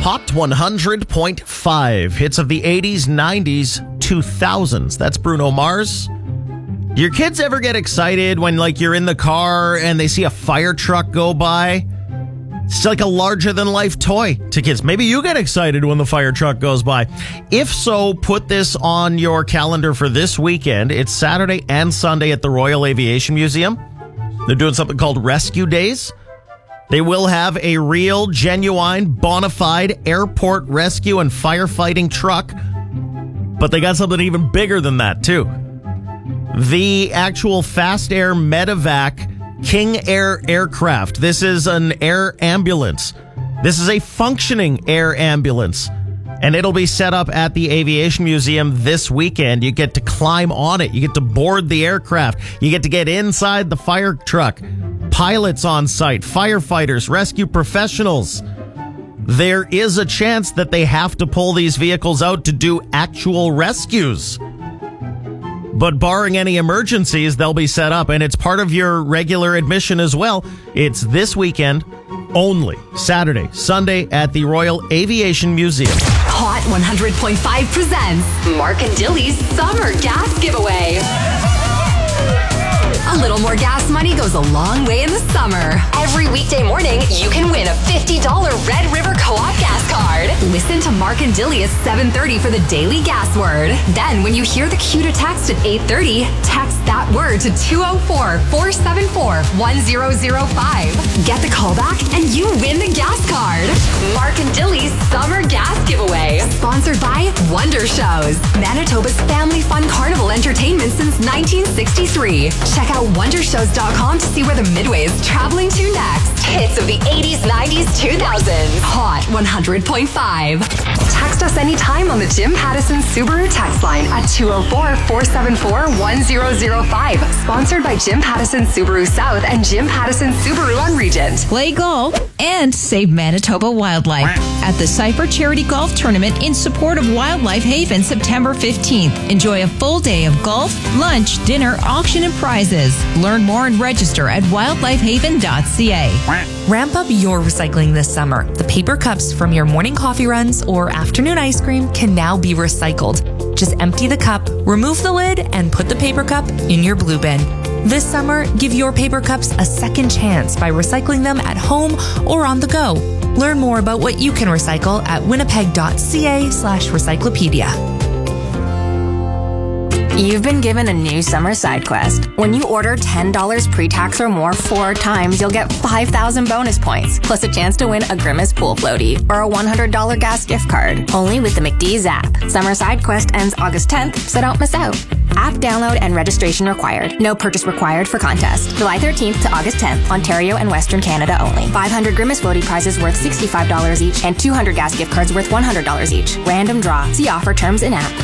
Hot 100.5. Hits of the 80s, 90s, 2000s. That's Bruno Mars. Do your kids ever get excited when, you're in the car and they see a fire truck go by? It's like a larger-than-life toy to kids. Maybe you get excited when the fire truck goes by. If so, put this on your calendar for this weekend. It's Saturday and Sunday at the Royal Aviation Museum. They're doing something called Rescue Days. They will have a real, genuine, bona fide airport rescue and firefighting truck. But they got something even bigger than that, too. The actual Fast Air Medevac King Air aircraft. This is an air ambulance. This is a functioning air ambulance. And it'll be set up at the Aviation Museum this weekend. You get to climb on it. You get to board the aircraft. You get to get inside the fire truck. Pilots on site, firefighters, rescue professionals. There is a chance that they have to pull these vehicles out to do actual rescues. But barring any emergencies, they'll be set up, and it's part of your regular admission as well. It's this weekend only, Saturday, Sunday at the Royal Aviation Museum. Hot 100.5 presents Mark and Dilly's Summer Gas Giveaway. A little more gas money goes a long way in the summer. Every weekday morning, you can win a $50 Red River Co-op gas card. Listen to Mark and Dilly at 7:30 for the daily gas word. Then, when you hear the cue to text at 8:30, text that word to 204-474-1005. Get the call back and you win the gas card. Mark and Dilly's Summer Gas Giveaway. Sponsored by Wonder Shows, Manitoba's family fun carnival entertainment since 1963. Check out wondershows.com to see where the Midway is traveling to next. Hits of the 80s, 90s, 2000s. Hot 100.5. Text us anytime on the Jim Pattison Subaru text line at 204-474-1005. Sponsored by Jim Pattison Subaru South and Jim Pattison Subaru on Regent. Play golf and save Manitoba wildlife at the Cypher Charity Golf Tournament in support of Wildlife Haven, September 15th. Enjoy a full day of golf, lunch, dinner, auction, and prizes. Learn more and register at wildlifehaven.ca. Ramp up your recycling this summer. The paper cups from your morning coffee runs or afternoon ice cream can now be recycled. Just empty the cup, remove the lid, and put the paper cup in your blue bin. This summer, give your paper cups a second chance by recycling them at home or on the go. Learn more about what you can recycle at winnipeg.ca/recyclopedia. You've been given a new summer side quest. When you order $10 pre-tax or more 4 times, you'll get 5,000 bonus points, plus a chance to win a Grimace pool floaty or a $100 gas gift card. Only with the McDee's app. Summer side quest ends August 10th, so don't miss out. App download and registration required. No purchase required for contest. July 13th to August 10th, Ontario and Western Canada only. 500 Grimace floaty prizes worth $65 each and 200 gas gift cards worth $100 each. Random draw. See offer terms in app.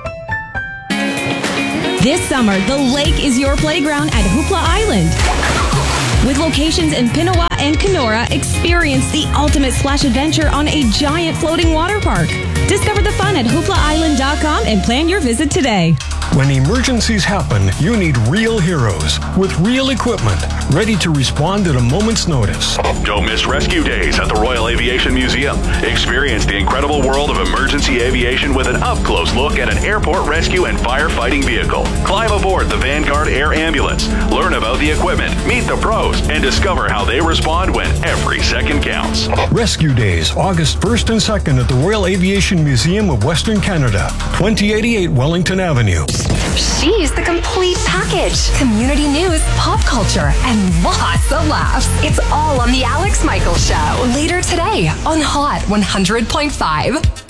This summer, the lake is your playground at Hoopla Island. With locations in Pinawa and Kenora, experience the ultimate splash adventure on a giant floating water park. Discover the fun at hooplaisland.com and plan your visit today. When emergencies happen, you need real heroes with real equipment, ready to respond at a moment's notice. Don't miss Rescue Days at the Royal Aviation Museum. Experience the incredible world of emergency aviation with an up-close look at an airport rescue and firefighting vehicle. Climb aboard the Vanguard Air Ambulance. Learn about the equipment, meet the pros, and discover how they respond when every second counts. Rescue Days, August 1st and 2nd at the Royal Aviation Museum of Western Canada, 2088 Wellington Avenue. She's the complete package. Community news, pop culture, and lots of laughs. It's all on The Alex Michaels Show. Later today on Hot 100.5.